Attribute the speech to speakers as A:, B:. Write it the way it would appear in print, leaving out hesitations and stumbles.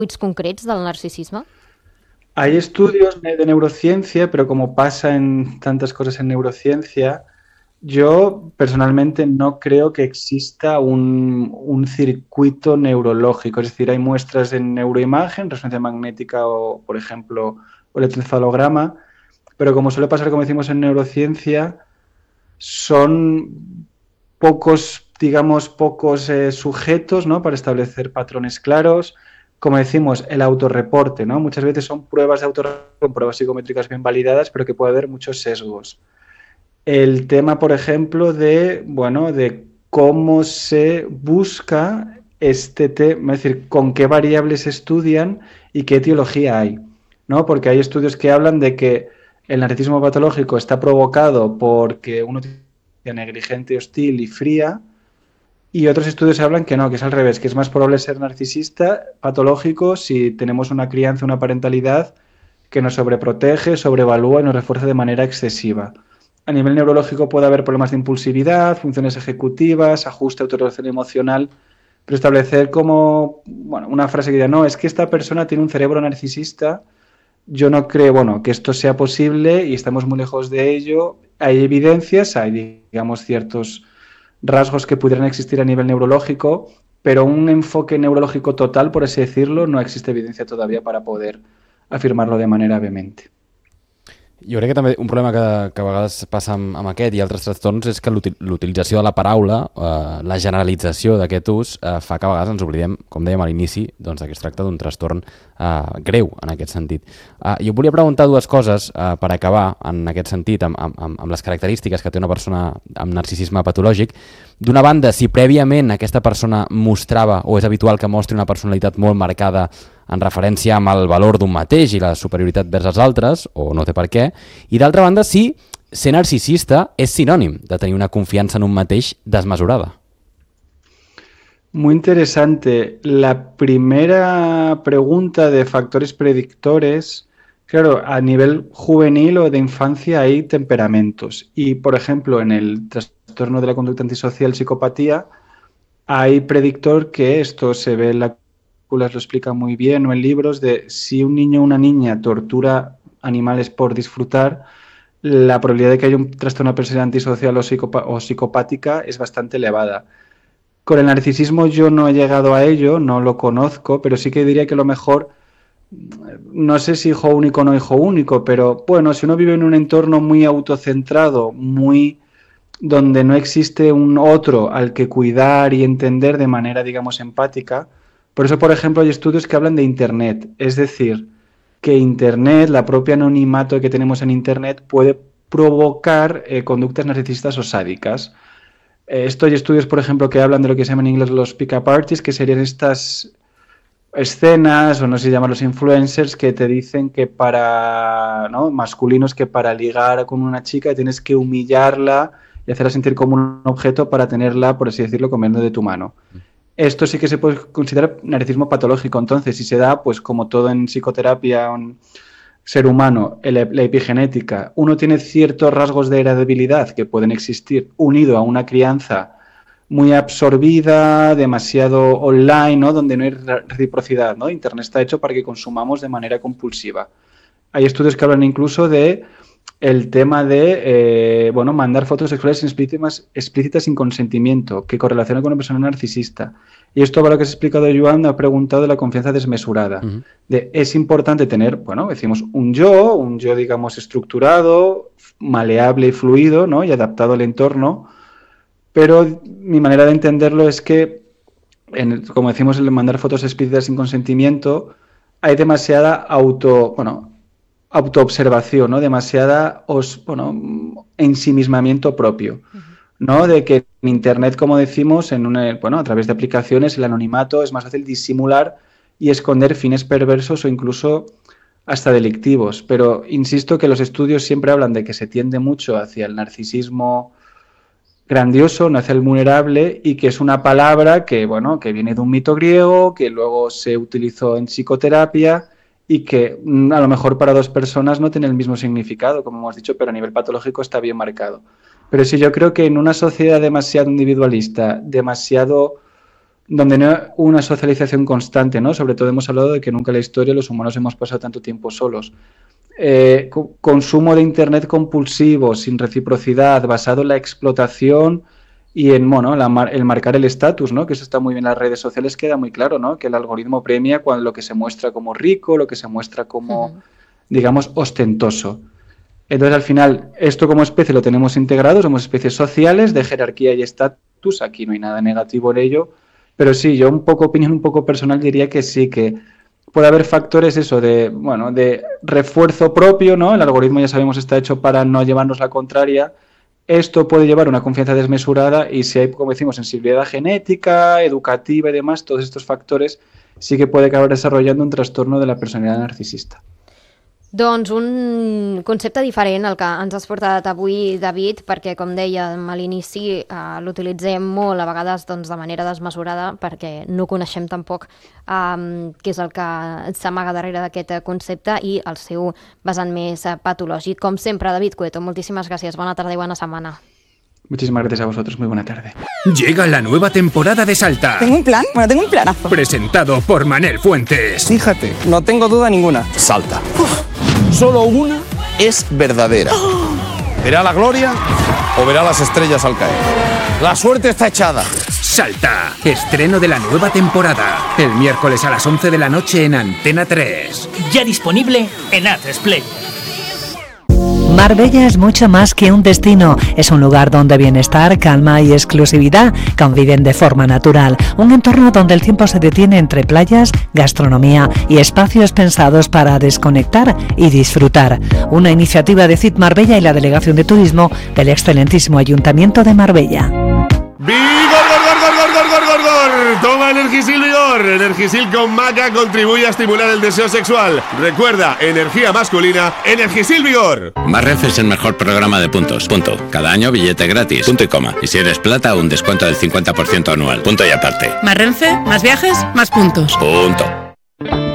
A: circuits concrets del narcisisme?
B: Hay estudios de neurociencia, pero como pasa en tantas cosas en neurociencia, yo personalmente no creo que exista un circuito neurológico. Es decir, hay muestras en neuroimagen, resonancia magnética o, por ejemplo, o electroencefalograma, pero como suele pasar, como decimos en neurociencia, son pocos, digamos, pocos sujetos, ¿no? Para establecer patrones claros. Como decimos, el autorreporte, ¿no? Muchas veces son pruebas de autorreporte, con pruebas psicométricas bien validadas, pero que puede haber muchos sesgos. El tema, por ejemplo, de, bueno, de cómo se busca este tema, es decir, con qué variables se estudian y qué etiología hay, ¿no? Porque hay estudios que hablan de que el narcisismo patológico está provocado porque uno tiene negligente, hostil y fría, y otros estudios hablan que no, que es al revés, que es más probable ser narcisista patológico si tenemos una crianza, una parentalidad que nos sobreprotege, sobrevalúa y nos refuerza de manera excesiva. A nivel neurológico puede haber problemas de impulsividad, funciones ejecutivas, ajuste, autorregulación emocional, pero establecer como, bueno, una frase que diga, no, es que esta persona tiene un cerebro narcisista, yo no creo, bueno, que esto sea posible y estamos muy lejos de ello. Hay evidencias, hay, digamos, ciertos rasgos que pudieran existir a nivel neurológico, pero un enfoque neurológico total, por así decirlo, no existe evidencia todavía para poder afirmarlo de manera vehemente.
C: Jo crec que també un problema que a vegades passa amb aquest i altres trastorns és que l'utilització de la paraula, la generalització d'aquest ús, fa que a vegades ens oblidem, com dèiem a l'inici, doncs, que es tracta d'un trastorn greu en aquest sentit. Jo volia preguntar dues coses per acabar en aquest sentit, amb les característiques que té una persona amb narcisisme patològic. D'una banda, si prèviament aquesta persona mostrava o és habitual que mostri una personalitat molt marcada en referència amb el valor d'un mateix i la superioritat vers els altres, o no té per què, i d'altra banda, si ser narcisista és sinònim de tenir una confiança en un mateix desmesurada.
B: Muy interesante. La primera pregunta de factores predictores, claro, a nivel juvenil o de infancia hay temperamentos. Y, por ejemplo, en el trastorno de la conducta antisocial, psicopatía, hay predictor que esto se ve en las películas, lo explica muy bien, o en libros, de si un niño o una niña tortura animales por disfrutar, la probabilidad de que haya un trastorno de personalidad antisocial o psicopática es bastante elevada. Con el narcisismo yo no he llegado a ello, no lo conozco, pero sí que diría que lo mejor, no sé si hijo único o no hijo único, pero bueno, si uno vive en un entorno muy autocentrado, muy donde no existe un otro al que cuidar y entender de manera, digamos, empática. Por eso, por ejemplo, hay estudios que hablan de Internet, es decir, que Internet, la propia anonimato que tenemos en Internet, puede provocar conductas narcisistas o sádicas. Esto hay estudios, por ejemplo, que hablan de lo que se llama en inglés los pick-up artists, que serían estas escenas, o no sé si llaman los influencers, que te dicen que para, ¿no? Masculinos, que para ligar con una chica tienes que humillarla y hacerla sentir como un objeto para tenerla, por así decirlo, comiendo de tu mano. Esto sí que se puede considerar narcisismo patológico. Entonces, si se da, pues como todo en psicoterapia, un ser humano, la epigenética, uno tiene ciertos rasgos de heredabilidad que pueden existir unido a una crianza muy absorbida, demasiado online, ¿no? Donde no hay reciprocidad, ¿no? Internet está hecho para que consumamos de manera compulsiva. Hay estudios que hablan incluso de el tema de, bueno, mandar fotos sexuales explícitas sin consentimiento, que correlaciona con una persona narcisista. Y esto, para lo que se ha explicado Joan, me ha preguntado de la confianza desmesurada. Es importante tener, bueno, decimos, un yo, digamos, estructurado, maleable y fluido, ¿no? Y adaptado al entorno, pero mi manera de entenderlo es que, como decimos, el mandar fotos explícitas sin consentimiento, hay demasiada autoobservación, ¿no? Demasiada ensimismamiento propio, ¿no? De que en Internet, como decimos, a través de aplicaciones, el anonimato es más fácil disimular y esconder fines perversos o incluso hasta delictivos. Pero insisto que los estudios siempre hablan de que se tiende mucho hacia el narcisismo grandioso, no hacia el vulnerable, y que es una palabra que, bueno, que viene de un mito griego, que luego se utilizó en psicoterapia y que a lo mejor para dos personas no tiene el mismo significado, como hemos dicho, pero a nivel patológico está bien marcado. Pero sí, yo creo que en una sociedad demasiado individualista, demasiado donde no hay una socialización constante, ¿no? Sobre todo hemos hablado de que nunca en la historia los humanos hemos pasado tanto tiempo solos. Consumo de Internet compulsivo, sin reciprocidad, basado en la explotación y en el marcar el estatus, ¿no? Que eso está muy bien en las redes sociales, queda muy claro, ¿no? Que el algoritmo premia cuando lo que se muestra como rico, lo que se muestra como, digamos, ostentoso. Entonces, al final, esto como especie lo tenemos integrado, somos especies sociales de jerarquía y estatus, aquí no hay nada negativo en ello, pero sí, yo opinión un poco personal diría que sí, que puede haber factores de refuerzo propio, ¿no? El algoritmo ya sabemos está hecho para no llevarnos la contraria. Esto puede llevar a una confianza desmesurada y si hay, como decimos, sensibilidad genética, educativa y demás, todos estos factores sí que puede acabar desarrollando un trastorno de la personalidad narcisista.
A: Doncs un concepte diferent el que ens has portat avui, David, perquè, com dèiem a l'inici, l'utilitzem molt, a vegades de manera desmesurada, perquè no coneixem tampoc què és el que s'amaga darrere d'aquest concepte i el seu vessant més patològic. Com sempre, David Cueto, moltíssimes gràcies. Bona tarda i bona setmana.
B: Muchísimas gracias a vosotros, muy buena tarde.
D: Llega la nueva temporada de Salta.
E: ¿Tengo un plan? Bueno, tengo un planazo.
D: Presentado por Manel Fuentes.
E: Fíjate, no tengo duda ninguna.
F: Salta. Solo una es verdadera. ¿Verá la gloria o verá las estrellas al caer? La suerte está echada.
D: Salta, estreno de la nueva temporada. El miércoles a las 11 de la noche en Antena 3.
G: Ya disponible en A3
H: Marbella es mucho más que un destino, es un lugar donde bienestar, calma y exclusividad conviven de forma natural, un entorno donde el tiempo se detiene entre playas, gastronomía y espacios pensados para desconectar y disfrutar. Una iniciativa de CIT Marbella y la Delegación de Turismo del excelentísimo Ayuntamiento de Marbella.
I: ¡Vigor! Toma Energisil Vigor. Energisil con maca contribuye a estimular el deseo sexual. Recuerda, energía masculina, Energisil Vigor.
J: Más Renfe es el mejor programa de puntos. Punto. Cada año billete gratis. Punto y coma. Y si eres plata, un descuento del 50% anual. Punto y aparte.
K: Más Renfe, más viajes, más puntos.
J: Punto.